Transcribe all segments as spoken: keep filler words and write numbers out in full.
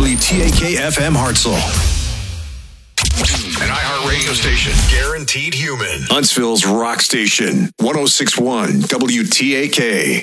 W T A K F M Hartselle. An iHeart radio station. Guaranteed human. Huntsville's rock station. one oh six point one W T A K.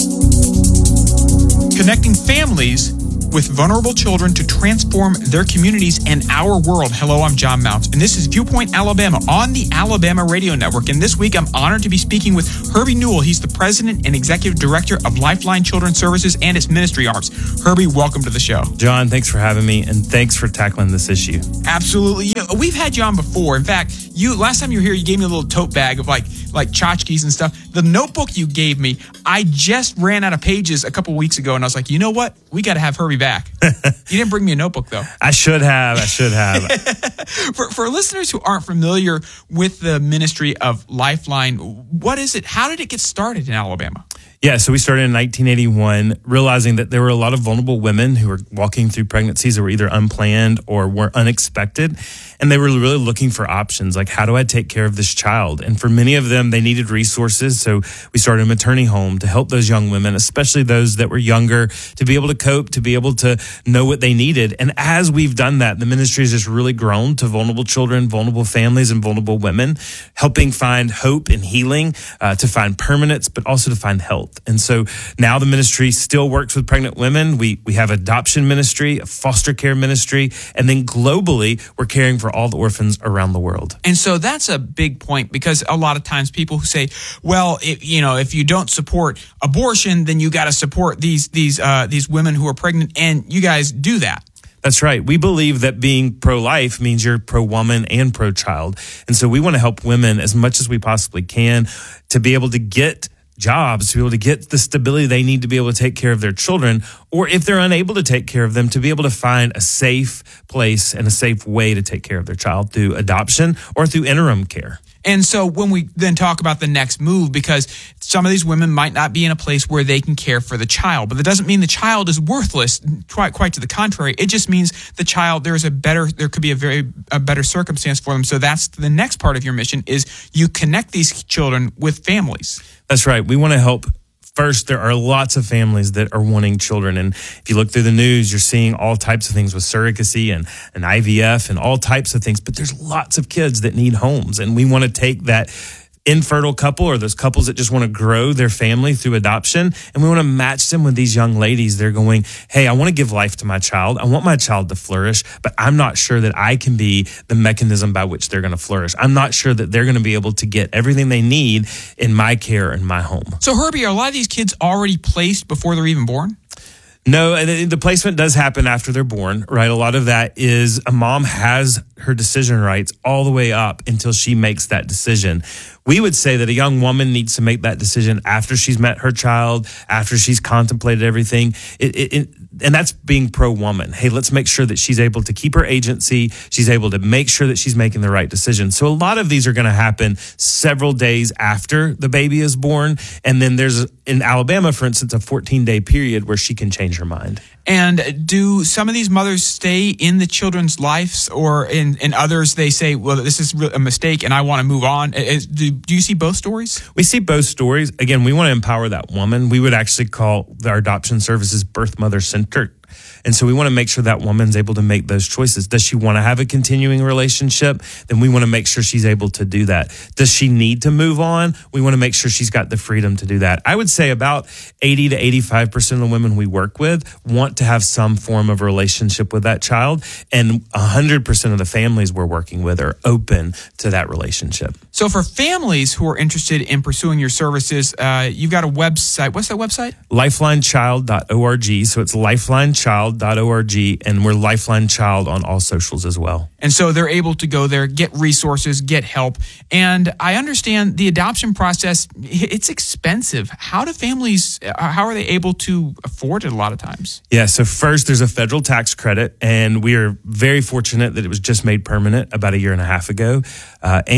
Connecting families with vulnerable children to transform their communities and our world. Hello, I'm John Mounts, and this is Viewpoint Alabama on the Alabama Radio Network. And this week, I'm honored to be speaking with Herbie Newell. He's the president and executive director of Lifeline Children's Services and its ministry arms. Herbie, welcome to the show. John, thanks for having me, and thanks for tackling this issue. Absolutely. You know, we've had you on before. In fact, you last time you were here, you gave me a little tote bag of like like tchotchkes and stuff. The notebook you gave me, I just ran out of pages a couple weeks ago, and I was like, you know what? We got to have Herbie back. You didn't bring me a notebook, though. I should have. I should have. for, for listeners who aren't familiar with the ministry of Lifeline, what is it? How did it get started in Alabama? Yeah, so we started in nineteen eighty-one, realizing that there were a lot of vulnerable women who were walking through pregnancies that were either unplanned or were unexpected. And they were really looking for options, like, how do I take care of this child? And for many of them, they needed resources. So we started a maternity home to help those young women, especially those that were younger, to be able to cope, to be able to know what they needed. And as we've done that, the ministry has just really grown to vulnerable children, vulnerable families, and vulnerable women, helping find hope and healing, uh, to find permanence, but also to find health. And so now the ministry still works with pregnant women. We we have adoption ministry, a foster care ministry, and then globally, we're caring for all the orphans around the world. And so that's a big point, because a lot of times people who say, well, if, you know, if you don't support abortion, then you got to support these these uh, these women who are pregnant, and you guys do that. That's right. We believe that being pro-life means you're pro-woman and pro-child. And so we want to help women as much as we possibly can to be able to get jobs, to be able to get the stability they need to be able to take care of their children, or if they're unable to take care of them, to be able to find a safe place and a safe way to take care of their child through adoption or through interim care. And so when we then talk about the next move, because some of these women might not be in a place where they can care for the child, but that doesn't mean the child is worthless. Quite, quite to the contrary. It just means the child, there's a better, there could be a very, a better circumstance for them. So that's the next part of your mission, is you connect these children with families. That's right. We want to help. First, there are lots of families that are wanting children. And if you look through the news, you're seeing all types of things with surrogacy and, and I V F and all types of things. But there's lots of kids that need homes. And we want to take that infertile couple, or those couples that just want to grow their family through adoption, and we want to match them with these young ladies. They're going, hey, I want to give life to my child. I want my child to flourish, but I'm not sure that I can be the mechanism by which they're going to flourish. I'm not sure that they're going to be able to get everything they need in my care in my home. So, Herbie, are a lot of these kids already placed before they're even born? No, the placement does happen after they're born, right? A lot of that is a mom has her decision rights all the way up until she makes that decision. We would say that a young woman needs to make that decision after she's met her child, after she's contemplated everything. It, it, it, and that's being pro-woman. Hey, let's make sure that she's able to keep her agency. She's able to make sure that she's making the right decision. So a lot of these are going to happen several days after the baby is born. And then there's, in Alabama, for instance, a fourteen-day period where she can change her mind. And do some of these mothers stay in the children's lives, or in, in others they say, well, this is a mistake and I want to move on? Is, do, do you see both stories? We see both stories. Again, we want to empower that woman. We would actually call our adoption services birth mother centered. And so we want to make sure that woman's able to make those choices. Does she want to have a continuing relationship? Then we want to make sure she's able to do that. Does she need to move on? We want to make sure she's got the freedom to do that. I would say about eighty to eighty-five percent of the women we work with want to have some form of relationship with that child. And one hundred percent of the families we're working with are open to that relationship. So for families who are interested in pursuing your services, uh, you've got a website. What's that website? lifeline child dot org. So it's lifeline child dot org, and we're Lifeline Child on all socials as well. And so they're able to go there, get resources, get help. And I understand the adoption process, it's expensive. How do families, how are they able to afford it a lot of times? Yeah, so first there's a federal tax credit, and we are very fortunate that it was just made permanent about a year and a half ago. Uh, and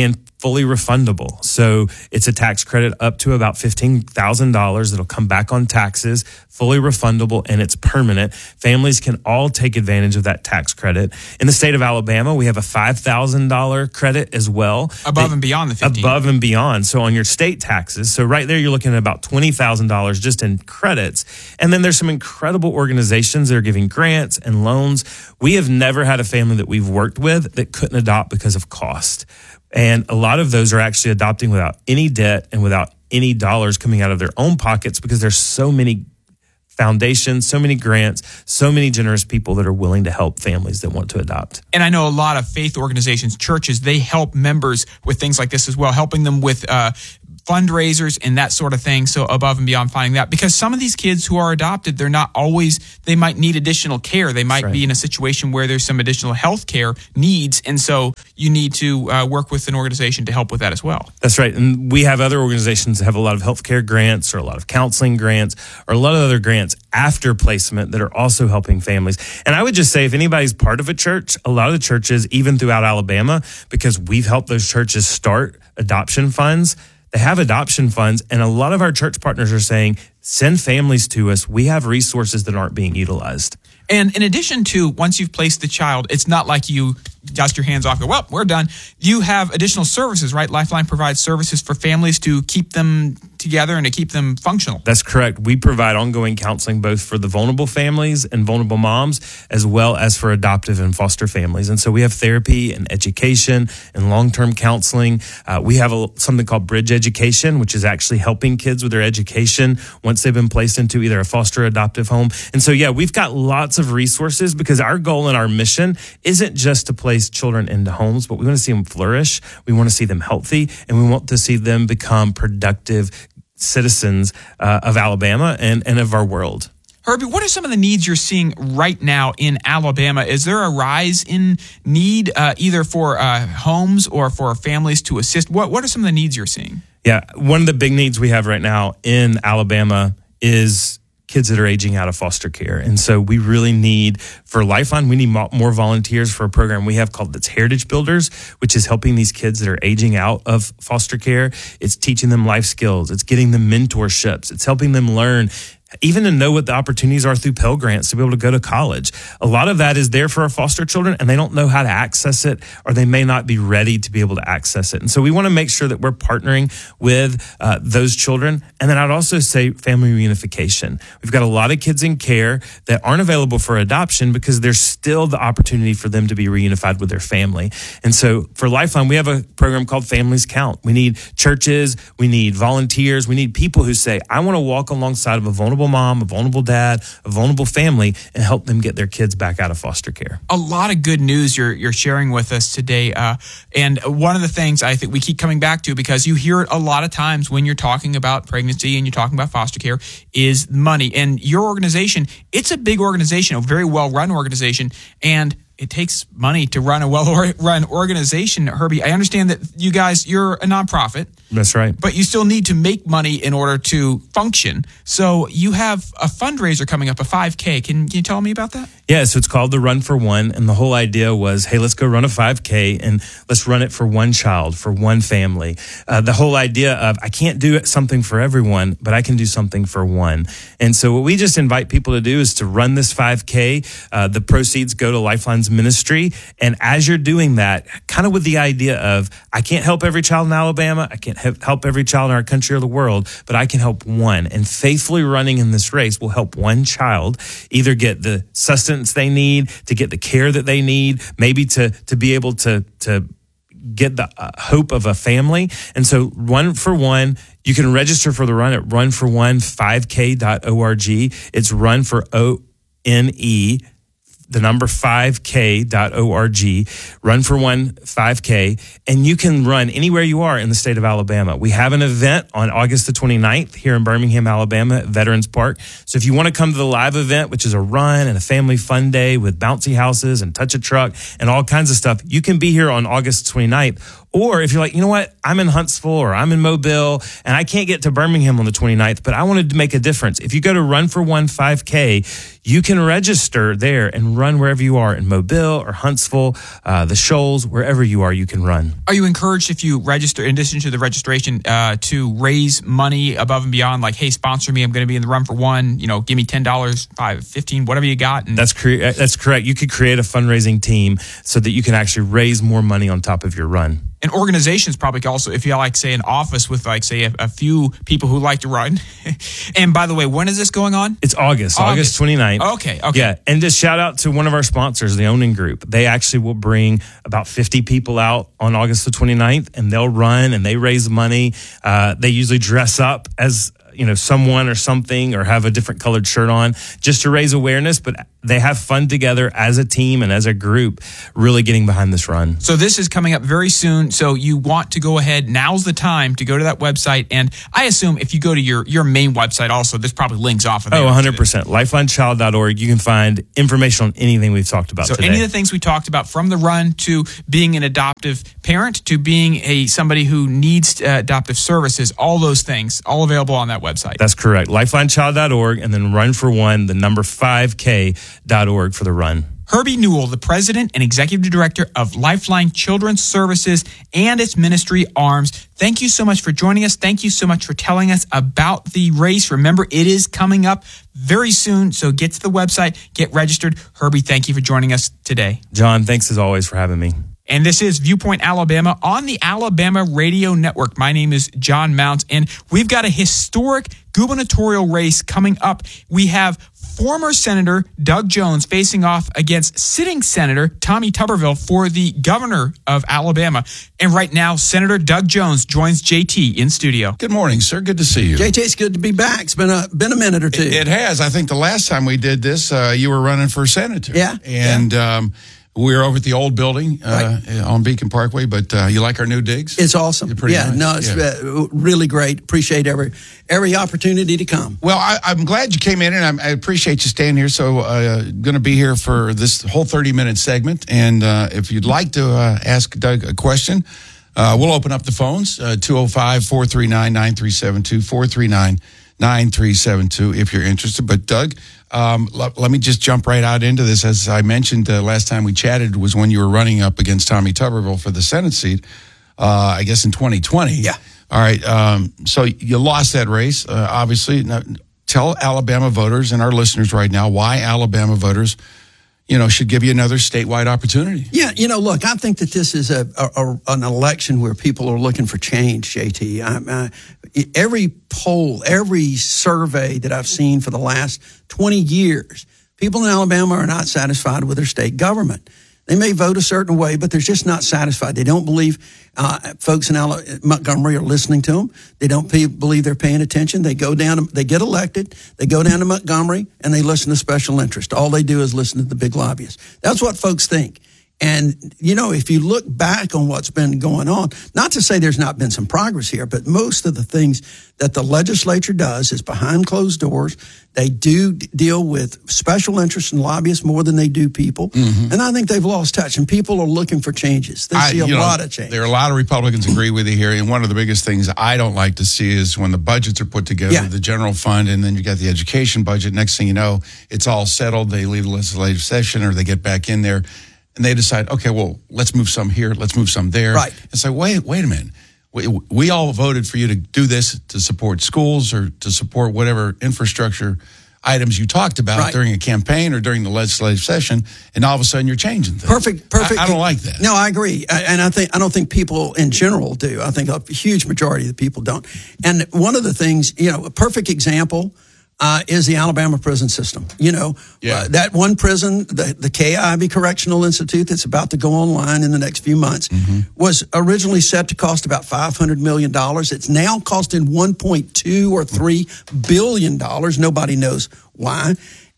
fully refundable. So it's a tax credit up to about fifteen thousand dollars that'll come back on taxes, fully refundable, and it's permanent. Families can all take advantage of that tax credit. In the state of Alabama, we have a five thousand dollars credit as well. Above and beyond the fifteen. Above and beyond. So on your state taxes. So right there, you're looking at about twenty thousand dollars just in credits. And then there's some incredible organizations that are giving grants and loans. We have never had a family that we've worked with that couldn't adopt because of cost. And a lot of those are actually adopting without any debt and without any dollars coming out of their own pockets because there's so many foundations, so many grants, so many generous people that are willing to help families that want to adopt. And I know a lot of faith organizations, churches, they help members with things like this as well, helping them with uh, fundraisers and that sort of thing. So above and beyond finding that, because some of these kids who are adopted, they're not always, they might need additional care. They might right. be in a situation where there's some additional health care needs. And so you need to uh, work with an organization to help with that as well. That's right. And we have other organizations that have a lot of healthcare grants or a lot of counseling grants or a lot of other grants after placement that are also helping families. And I would just say if anybody's part of a church, a lot of the churches, even throughout Alabama, because we've helped those churches start adoption funds, they have adoption funds, and a lot of our church partners are saying, send families to us. We have resources that aren't being utilized. And in addition to, once you've placed the child, it's not like you dust your hands off, go, well, we're done. You have additional services, right? Lifeline provides services for families to keep them together and to keep them functional. That's correct. We provide ongoing counseling both for the vulnerable families and vulnerable moms, as well as for adoptive and foster families. And so we have therapy and education and long-term counseling. Uh, we have a, something called Bridge Education, which is actually helping kids with their education once they've been placed into either a foster or adoptive home. And so, yeah, we've got lots of resources because our goal and our mission isn't just to place children into homes, but we want to see them flourish. We want to see them healthy, and we want to see them become productive citizens uh, of Alabama and, and of our world. Herbie, what are some of the needs you're seeing right now in Alabama? Is there a rise in need uh, either for uh, homes or for families to assist? What What are some of the needs you're seeing? Yeah, one of the big needs we have right now in Alabama is kids that are aging out of foster care. And so we really need, for Lifeline, we need more volunteers for a program we have called It's Heritage Builders, which is helping these kids that are aging out of foster care. It's teaching them life skills. It's getting them mentorships. It's helping them learn even to know what the opportunities are through Pell Grants to be able to go to college. A lot of that is there for our foster children, and they don't know how to access it, or they may not be ready to be able to access it. And so we want to make sure that we're partnering with uh, those children. And then I'd also say family reunification. We've got a lot of kids in care that aren't available for adoption because there's still the opportunity for them to be reunified with their family. And so for Lifeline, we have a program called Families Count. We need churches, we need volunteers, we need people who say, I want to walk alongside of a vulnerable mom, a vulnerable dad, a vulnerable family, and help them get their kids back out of foster care. A lot of good news you're you're sharing with us today. Uh, and one of the things I think we keep coming back to, because you hear it a lot of times when you're talking about pregnancy and you're talking about foster care, is money. And your organization, it's a big organization, a very well-run organization, and it takes money to run a well-run organization. Herbie, I understand that you guys, you're a nonprofit. That's right. But you still need to make money in order to function. So you have a fundraiser coming up, a five K. Can, can you tell me about that? Yeah, so it's called the Run for One. And the whole idea was, hey, let's go run a five K and let's run it for one child, for one family. Uh, the whole idea of, I can't do something for everyone, but I can do something for one. And so what we just invite people to do is to run this five K. Uh, the proceeds go to Lifeline's ministry. And as you're doing that, kind of with the idea of, I can't help every child in Alabama, I can't help every child in our country or the world, but I can help one. And faithfully running in this race will help one child either get the sustenance they need, to get the care that they need, maybe to to be able to to get the uh, hope of a family. And so Run for One, you can register for the run at run for one five k dot org. It's run for O N E, the number five k dot org, Run for One five K, and you can run anywhere you are in the state of Alabama. We have an event on August the twenty-ninth here in Birmingham, Alabama at Veterans Park. So if you want to come to the live event, which is a run and a family fun day with bouncy houses and touch a truck and all kinds of stuff, you can be here on August twenty-ninth. Or if you're like, you know what, I'm in Huntsville or I'm in Mobile and I can't get to Birmingham on the twenty-ninth, but I wanted to make a difference. If you go to Run for One five K, you can register there and run wherever you are in Mobile or Huntsville, uh, the Shoals, wherever you are, you can run. Are you encouraged, if you register, in addition to the registration, uh, to raise money above and beyond, like, hey, sponsor me, I'm going to be in the Run for One, you know, give me ten dollars, five, fifteen, whatever you got? And that's cre- That's correct. You could create a fundraising team so that you can actually raise more money on top of your run. And organizations probably also, if you like, say, an office with, like, say, a, a few people who like to run. And by the way, when is this going on? It's August, August, August twenty-ninth. Okay, okay. Yeah, and just shout out to one of our sponsors, the Owning Group. They actually will bring about fifty people out on August the twenty-ninth, and they'll run and they raise money. Uh, they usually dress up as, you know, someone or something, or have a different colored shirt on just to raise awareness, but they have fun together as a team and as a group, really getting behind this run. So this is coming up very soon. So you want to go ahead. Now's the time to go to that website. And I assume if you go to your, your main website also, there's probably links off of there. Oh, one hundred percent. lifeline child dot org. You can find information on anything we've talked about so today. So any of the things we talked about, from the run to being an adoptive parent to being a somebody who needs uh, adoptive services, all those things, all available on that website. That's correct. lifeline child dot org, and then Run for One, the number five K dot org for the run. Herbie Newell, the president and executive director of Lifeline Children's Services and its ministry arms. Thank you so much for joining us. Thank you so much for telling us about the race. Remember, it is coming up very soon, so get to the website, get registered. Herbie, thank you for joining us today. John, thanks as always for having me. And this is Viewpoint Alabama on the Alabama Radio Network. My name is John Mounts, and we've got a historic gubernatorial race coming up. We have former Senator Doug Jones facing off against sitting Senator Tommy Tuberville for the governor of Alabama. And right now, Senator Doug Jones joins J T in studio. Good morning, sir. Good to see you. J T, it's good to be back. It's been a been a minute or two. It, it has. I think the last time we did this, uh, you were running for senator. Yeah. And yeah. Um, we were over at the old building uh, right. on Beacon Parkway, but uh, you like our new digs? It's awesome. They're pretty yeah, nice. no, it's yeah. uh, really great. Appreciate every every opportunity to come. Well, I, I'm glad you came in, and I'm, I appreciate you staying here. So, uh, going to be here for this whole thirty minute segment, and uh, if you'd like to uh, ask Doug a question, uh, we'll open up the phones uh, two oh five, four three nine, nine three seven two, four three nine, nine three seven two if you're interested. But Doug, Um, let, let me just jump right out into this. As I mentioned uh, last time we chatted was when you were running up against Tommy Tuberville for the Senate seat, uh, I guess in twenty twenty. Yeah. All right. Um, so you lost that race, uh, obviously. Now, tell Alabama voters and our listeners right now why Alabama voters, you know, should give you another statewide opportunity. Yeah, you know, look, I think that this is a, a, a an election where people are looking for change, J T. I, I, every poll, every survey that I've seen for the last twenty years, people in Alabama are not satisfied with their state government. They may vote a certain way, but they're just not satisfied. They don't believe uh, folks in Ala- Montgomery are listening to them. They don't pay, believe they're paying attention. They go down, to, they get elected, they go down to Montgomery, and they listen to special interest. All they do is listen to the big lobbyists. That's what folks think. And, you know, if you look back on what's been going on, not to say there's not been some progress here, but most of the things that the legislature does is behind closed doors. They do d- deal with special interests and lobbyists more than they do people. Mm-hmm. And I think they've lost touch, and people are looking for changes. They I, see a know, lot of change. There are a lot of Republicans agree with you here. And one of the biggest things I don't like to see is when the budgets are put together, Yeah. the general fund, and then you got the education budget. Next thing you know, it's all settled. They leave the legislative session or they get back in there. And they decide, okay, well, let's move some here, let's move some there. Right. And say, wait, wait a minute. We, we all voted for you to do this to support schools or to support whatever infrastructure items you talked about Right. during a campaign or during the legislative session, and all of a sudden you're changing things. Perfect, perfect. I, I don't like that. No, I agree, I, and I think I don't think people in general do. I think a huge majority of the people don't. And one of the things, you know, a perfect example uh, is the Alabama prison system. You know, Yeah. uh, that one prison, the, the K I V Correctional Institute, that's about to go online in the next few months, mm-hmm. was originally set to cost about five hundred million dollars. It's now costing one point two or three billion dollars. Nobody knows why.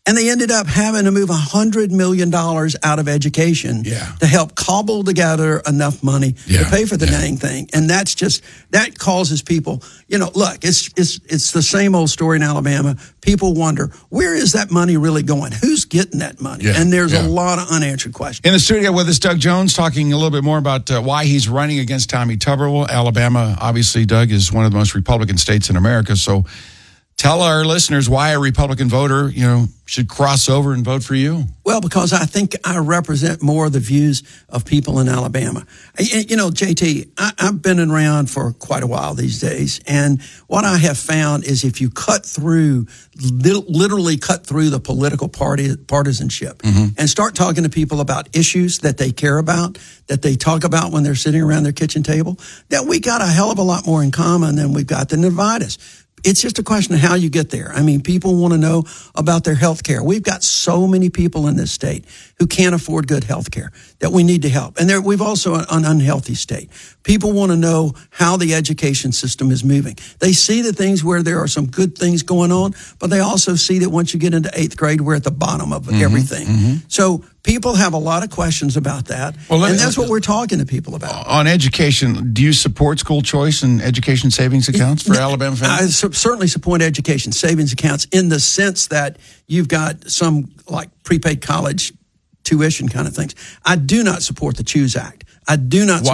And they ended up having to move one hundred million dollars out of education Yeah. to help cobble together enough money Yeah. to pay for the Yeah. dang thing. And that's just, that causes people, you know, look, it's, it's, it's the same old story in Alabama. People wonder, where is that money really going? Who's getting that money? Yeah. And there's Yeah. a lot of unanswered questions. In the studio with us, Doug Jones, talking a little bit more about uh, why he's running against Tommy Tuberville. Alabama, obviously, Doug, is one of the most Republican states in America. So tell our listeners why a Republican voter, you know, should cross over and vote for you. Well, because I think I represent more of the views of people in Alabama. You know, J T, I, I've been around for quite a while these days, and what I have found is if you cut through, literally cut through the political party partisanship, mm-hmm. and start talking to people about issues that they care about, that they talk about when they're sitting around their kitchen table, that we got a hell of a lot more in common than we've got to divide us. It's just a question of how you get there. I mean, people want to know about their health care. We've got so many people in this state who can't afford good health care that we need to help. And there, we've also an unhealthy state. People want to know how the education system is moving. They see the things where there are some good things going on, but they also see that once you get into eighth grade, we're at the bottom of mm-hmm, everything. Mm-hmm. So people have a lot of questions about that. Well, and that's me, what we're talking to people about. On education, do you support school choice and education savings accounts for Alabama families? I su- certainly support education savings accounts in the sense that you've got some like prepaid college tuition kind of things. I do not support the CHOOSE Act. I do not Why,